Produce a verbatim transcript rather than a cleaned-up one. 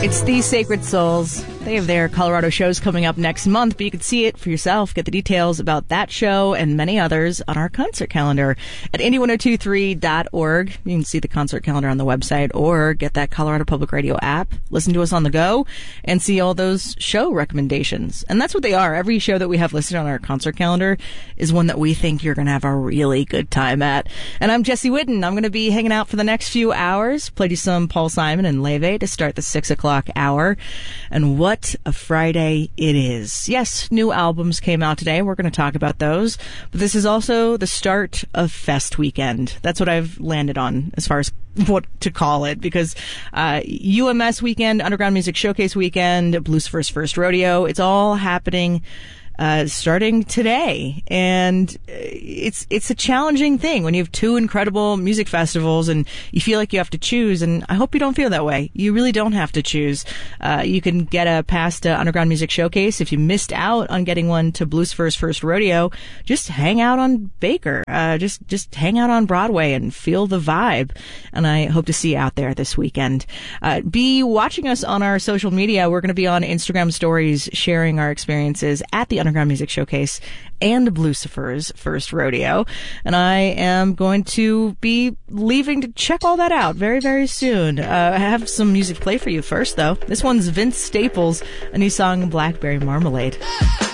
It's the Sacred Souls. They have their Colorado shows coming up next month, but you can see it for yourself. Get the details about that show and many others on our concert calendar at indy ten twenty-three dot org. You can see the concert calendar on the website or get that Colorado Public Radio app. Listen to us on the go and see all those show recommendations. And that's what they are. Every show that we have listed on our concert calendar is one that we think you're going to have a really good time at. And I'm Jesse Whitten. I'm going to be hanging out for the next few hours. Played you some Paul Simon and Leve to start the six o'clock hour. And what What a Friday it is. Yes, new albums came out today. We're going to talk about those. But this is also the start of Fest Weekend. That's what I've landed on as far as what to call it, because uh U M S Weekend, Underground Music Showcase Weekend, Blucifer's First Rodeo, it's all happening Uh, starting today. And it's, it's a challenging thing when you have two incredible music festivals and you feel like you have to choose. And I hope you don't feel that way. You really don't have to choose. Uh, you can get a pass to Underground Music Showcase. If you missed out on getting one to Blucifer's First Rodeo, just hang out on Baker. Uh, just, just hang out on Broadway and feel the vibe. And I hope to see you out there this weekend. Uh, be watching us on our social media. We're going to be on Instagram stories sharing our experiences at the Underground Music Showcase and Blucifer's First Rodeo. And I am going to be leaving to check all that out very, very soon. Uh, I have some music to play for you first, though. This one's Vince Staples, a new song, Blackberry Marmalade.